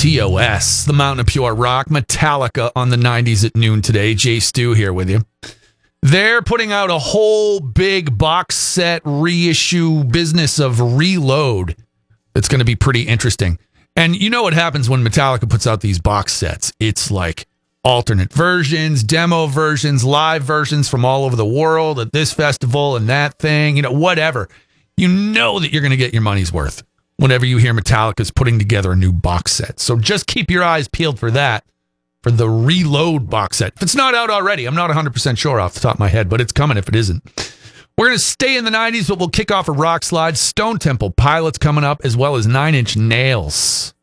TOS, the Mountain of Pure Rock, Metallica on the 90s at noon today. Jay Stu here with you. They're putting out a whole big box set reissue business of Reload. It's going to be pretty interesting. And you know what happens when Metallica puts out these box sets? It's like alternate versions, demo versions, live versions from all over the world at this festival and that thing, whatever. You know that you're going to get your money's worth whenever you hear Metallica's putting together a new box set. So just keep your eyes peeled for that, for the Reload box set. If it's not out already, I'm not 100% sure off the top of my head, but it's coming if it isn't. We're going to stay in the 90s, but we'll kick off a rock slide. Stone Temple Pilots coming up, as well as 9 Inch Nails.